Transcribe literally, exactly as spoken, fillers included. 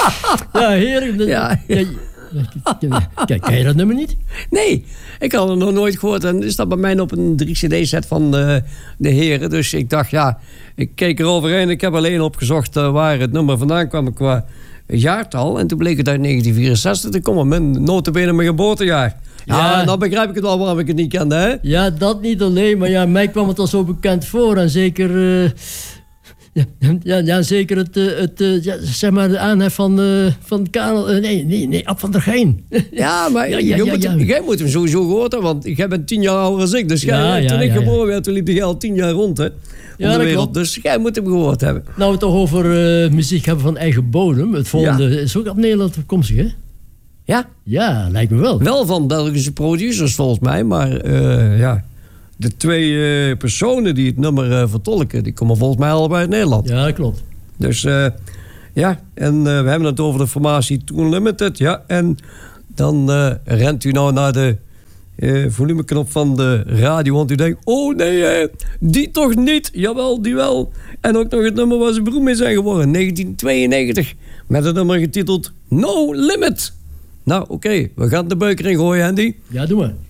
Ja, heerlijk. Dat, Ja. ja. Kijk, ken je dat nummer niet? Nee, ik had het nog nooit gehoord. En is dat bij mij op een drie cd-set van de, de heren. Dus ik dacht, ja, ik keek er overheen. Ik heb alleen opgezocht uh, waar het nummer vandaan kwam qua jaartal. En toen bleek het uit negentien vierenzestig te komen. Mijn nota bene mijn geboortejaar. Ja, Ja. dan begrijp ik het wel waarom ik het niet kende, hè? Ja, dat niet alleen. Maar ja, mij kwam het al zo bekend voor. En zeker... Uh, ja, ja, ja, zeker het, uh, het uh, ja, zeg maar de aanhef van, uh, van Karel... Uh, nee, nee, nee, Ab van der Geijn. Ja, maar Ja, ja, je ja, moet, ja. jij moet hem sowieso gehoord hebben. Want jij bent tien jaar ouder dan ik. Dus jij, Ja, ja, toen ik ja, ja. geboren werd, toen liep jij al tien jaar rond, hè? Om Ja, de dat wereld. klopt. Dus jij moet hem gehoord hebben. Nou, we het toch over uh, muziek hebben van eigen bodem. Het volgende Ja. is ook op Nederland afkomstig, hè? Ja, Ja, lijkt me wel. wel van Belgische producers volgens mij. Maar uh, ja, de twee uh, personen die het nummer uh, vertolken... die komen volgens mij allebei uit Nederland. Ja, klopt. Dus uh, ja, en uh, we hebben het over de formatie Toon Limited. Ja, en dan uh, rent u nou naar de uh, volumeknop van de radio. Want u denkt, oh nee, uh, die toch niet. Jawel, die wel. En ook nog het nummer waar ze beroemd mee zijn geworden. negentien tweeënnegentig. Met het nummer getiteld No Limit. Nou, oké, okay, we gaan de beuker in gooien, Andy. Ja, doe maar.